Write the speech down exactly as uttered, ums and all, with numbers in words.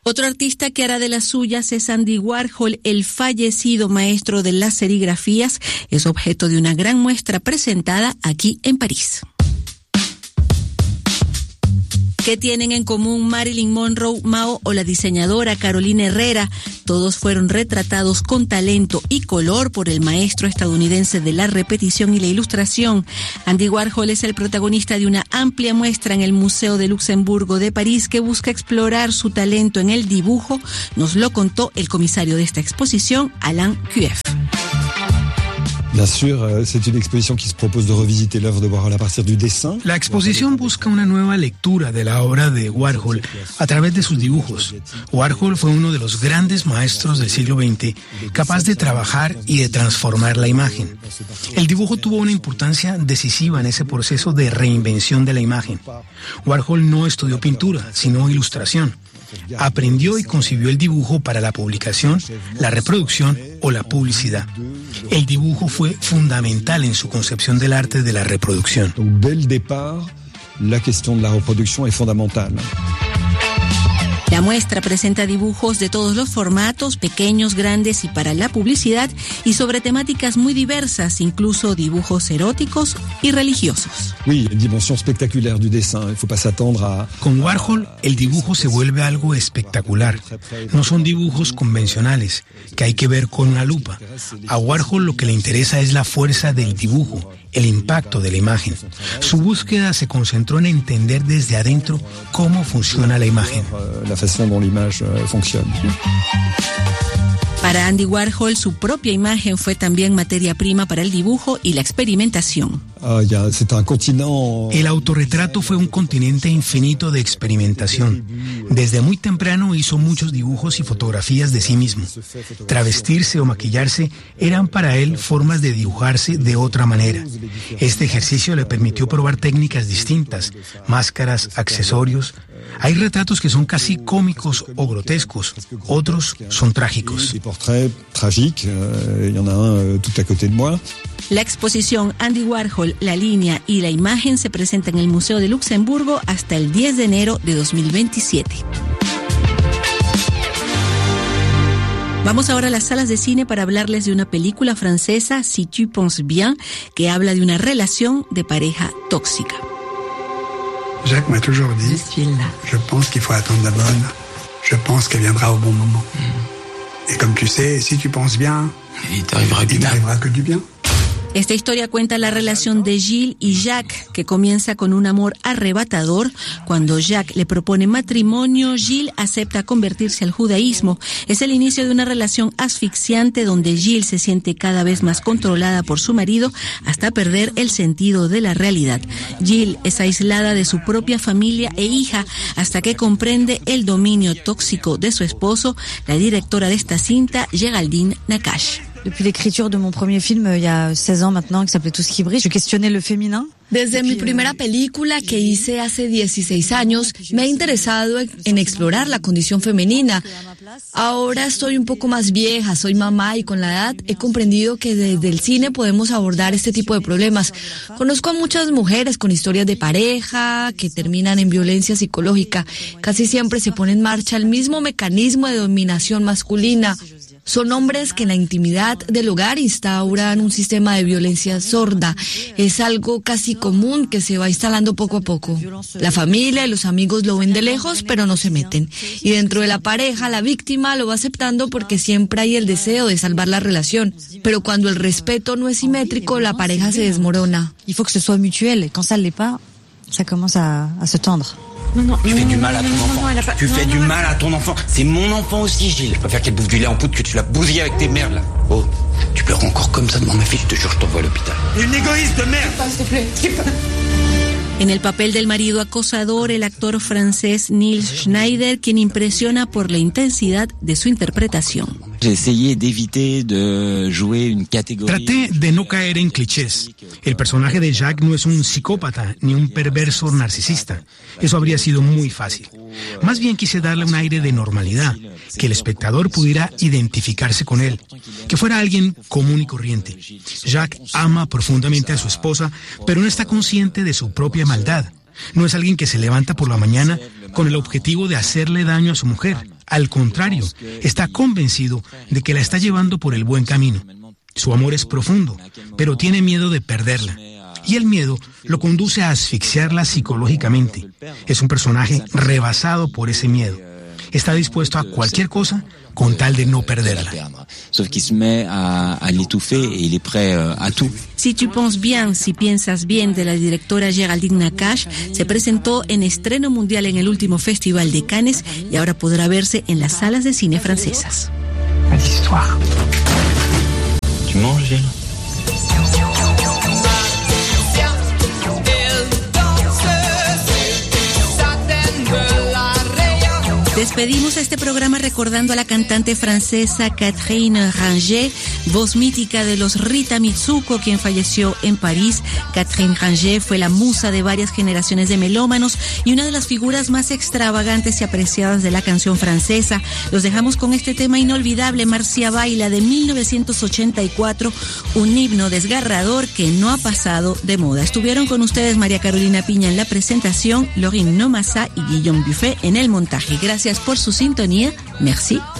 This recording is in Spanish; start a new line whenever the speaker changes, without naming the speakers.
Otro artista que hará de las suyas es Andy Warhol, el fallecido maestro de las serigrafías. Es objeto de una gran muestra presentada aquí en París. ¿Qué tienen en común Marilyn Monroe, Mao o la diseñadora Carolina Herrera? Todos fueron retratados con talento y color por el maestro estadounidense de la repetición y la ilustración. Andy Warhol es el protagonista de una amplia muestra en el Museo de Luxemburgo de París que busca explorar su talento en el dibujo. Nos lo contó el comisario de esta exposición, Alain Cueff.
Bien sûr, c'est une exposition qui se propose de revisiter l'œuvre de Warhol a partir du dessin.
La exposición busca una nueva lectura de la obra de Warhol a través de sus dibujos. Warhol fue uno de los grandes maestros del siglo veinte, capaz de trabajar y de transformar la imagen. El dibujo tuvo una importancia decisiva en ese proceso de reinvención de la imagen. Warhol no estudió pintura, sino ilustración. Aprendió y concibió el dibujo para la publicación, la reproducción o la publicidad. El dibujo fue fundamental en su concepción del arte de la reproducción.
Dès le départ, la question de la reproduction est fondamentale.
La muestra presenta dibujos de todos los formatos, pequeños, grandes y para la publicidad, y sobre temáticas muy diversas, incluso dibujos eróticos y religiosos.
Oui, une dimension spectaculaire du dessin. Il faut pas s'attendre a...
Con Warhol, el dibujo se vuelve algo espectacular. No son dibujos convencionales, que hay que ver con una lupa. A Warhol lo que le interesa es la fuerza del dibujo, el impacto de la imagen. Su búsqueda se concentró en entender desde adentro cómo funciona la imagen.
La façon dont l'image fonctionne.
Para Andy Warhol, su propia imagen fue también materia prima para el dibujo y la experimentación.
Ah, ya, c'est un continent...
El autorretrato fue un continente infinito de experimentación. Desde muy temprano hizo muchos dibujos y fotografías de sí mismo. Travestirse o maquillarse eran para él formas de dibujarse de otra manera. Este ejercicio le permitió probar técnicas distintas, máscaras, accesorios. Hay retratos que son casi cómicos o grotescos, otros son trágicos.
La exposición Andy Warhol, la línea y la imagen se presenta en el Museo de Luxemburgo hasta el diez de enero de dos mil veintisiete. Vamos ahora a las salas de cine para hablarles de una película francesa, Si tu penses bien, que habla de una relación de pareja tóxica.
Jacques m'a toujours dit, je, je pense qu'il faut attendre la bonne, je pense qu'elle viendra au bon moment. Mm. Et comme tu sais, si tu penses bien,
il t'arrivera
il t'arrivera que du bien.
Esta historia cuenta la relación de Gilles y Jacques, que comienza con un amor arrebatador. Cuando Jacques le propone matrimonio, Gilles acepta convertirse al judaísmo. Es el inicio de una relación asfixiante donde Gilles se siente cada vez más controlada por su marido hasta perder el sentido de la realidad. Gilles es aislada de su propia familia e hija hasta que comprende el dominio tóxico de su esposo. La directora de esta cinta, Géraldine Nakache.
Depuis l'écriture de mon premier film, il y a seize ans maintenant, qui s'appelait Tout ce qui brille, je questionnais le féminin.
Desde mi primera película que hice hace dieciséis años, me he interesado en explorar la condición femenina. Ahora estoy un poco más vieja, soy mamá y con la edad he comprendido que desde el cine podemos abordar este tipo de problemas. Conozco a muchas mujeres con historias de pareja que terminan en violencia psicológica. Casi siempre se pone en marcha el mismo mecanismo de dominación masculina. Son hombres que en la intimidad del hogar instauran un sistema de violencia sorda. Es algo casi común que se va instalando poco a poco. La familia y los amigos lo ven de lejos, pero no se meten. Y dentro de la pareja, la víctima lo va aceptando porque siempre hay el deseo de salvar la relación. Pero cuando el respeto no es simétrico, la pareja se desmorona.
Il faut que ce soit mutuel. Et quand ça ne l'est pas, ça commence à, à se tendre.
Non, non, tu fais du mal à ton enfant. Tu fais du mal à ton enfant. C'est mon enfant aussi, Gilles. Je préfère qu'elle bouffe du lait en poudre que tu l'as bousillé avec tes merdes, là. Oh, tu pleures encore comme ça devant ma fille, je te jure, je t'envoie à l'hôpital. Une égoïste de merde. S'il te plaît, s'il te plaît.
En el papel del marido acosador, el actor francés Nils Schneider, quien impresiona por la intensidad de su interpretación.
J'ai d'éviter de jouer une catégorie.
Traté de no caer en clichés. El personaje de Jacques no es un psicópata ni un perverso narcisista. Eso habría sido muy fácil. Más bien quise darle un aire de normalidad, que el espectador pudiera identificarse con él, que fuera alguien común y corriente. Jacques ama profundamente a su esposa, pero no está consciente de su propia maldad. No es alguien que se levanta por la mañana con el objetivo de hacerle daño a su mujer. Al contrario, está convencido de que la está llevando por el buen camino. Su amor es profundo, pero tiene miedo de perderla. Y el miedo lo conduce a asfixiarla psicológicamente. Es un personaje rebasado por ese miedo. Está dispuesto a cualquier cosa con tal de no perderla.
Si tu penses bien, si piensas bien, de la directora Géraldine Nakache, se presentó en estreno mundial en el último Festival de Cannes y ahora podrá verse en las salas de cine francesas.
Tu manges, Gilles?
Despedimos este programa recordando a la cantante francesa Catherine Ringer, voz mítica de los Rita Mitsuko, quien falleció en París. Catherine Ringer fue la musa de varias generaciones de melómanos y una de las figuras más extravagantes y apreciadas de la canción francesa. Los dejamos con este tema inolvidable, Marcia Baila, de mil novecientos ochenta y cuatro, un himno desgarrador que no ha pasado de moda. Estuvieron con ustedes María Carolina Piña en la presentación, Laurine Nomassa y Guillaume Buffet en el montaje. Gracias por su sintonía. Merci.